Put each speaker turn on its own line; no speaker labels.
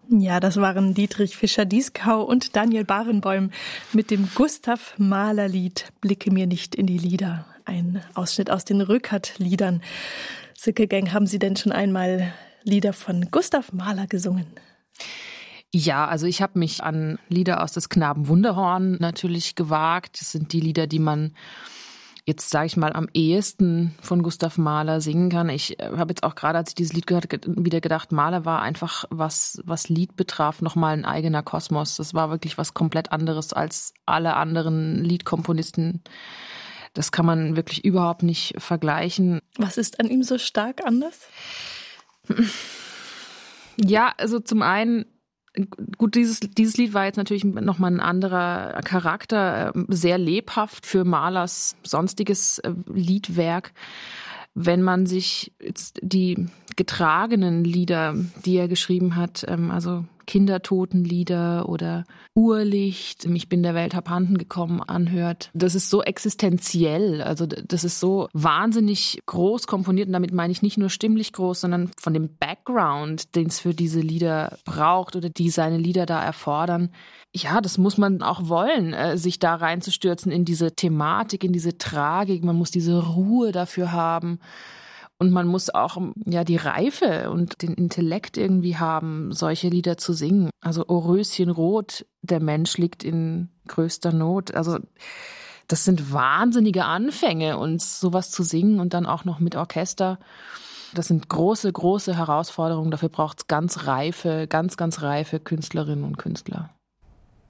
Ja, das waren Dietrich Fischer-Dieskau und Daniel Barenboim mit dem Gustav-Mahler-Lied »Blicke mir nicht in die Lieder«. Ein Ausschnitt aus den Rückert-Liedern. Silke Geng, haben Sie denn schon einmal Lieder von Gustav Mahler gesungen?
Ja, also ich habe mich an Lieder aus des Knaben Wunderhorn natürlich gewagt. Das sind die Lieder, die man jetzt, sage ich mal, am ehesten von Gustav Mahler singen kann. Ich habe jetzt auch gerade, als ich dieses Lied gehört habe, wieder gedacht, Mahler war einfach, was Lied betraf, nochmal ein eigener Kosmos. Das war wirklich was komplett anderes als alle anderen Liedkomponisten. Das kann man wirklich überhaupt nicht vergleichen.
Was ist an ihm so stark anders?
Ja, also zum einen, gut, dieses Lied war jetzt natürlich nochmal ein anderer Charakter, sehr lebhaft für Mahlers sonstiges Liedwerk. Wenn man sich jetzt die getragenen Lieder, die er geschrieben hat, also Kindertotenlieder oder Urlicht, Ich bin der Welt abhanden gekommen, anhört, das ist so existenziell, also das ist so wahnsinnig groß komponiert und damit meine ich nicht nur stimmlich groß, sondern von dem Background, den es für diese Lieder braucht oder die seine Lieder da erfordern. Ja, das muss man auch wollen, sich da reinzustürzen in diese Thematik, in diese Tragik. Man muss diese Ruhe dafür haben. Und man muss auch die Reife und den Intellekt irgendwie haben, solche Lieder zu singen. Also O Röschenrot, der Mensch liegt in größter Not. Also das sind wahnsinnige Anfänge, und sowas zu singen und dann auch noch mit Orchester. Das sind große, große Herausforderungen. Dafür braucht es ganz reife Künstlerinnen und Künstler.